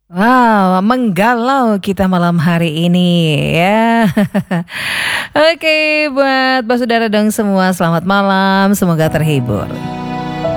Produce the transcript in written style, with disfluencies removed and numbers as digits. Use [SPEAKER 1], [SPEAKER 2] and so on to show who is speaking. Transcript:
[SPEAKER 1] Wow, menggalau kita malam hari ini ya. Oke, buat saudara dong semua, selamat malam, semoga terhibur.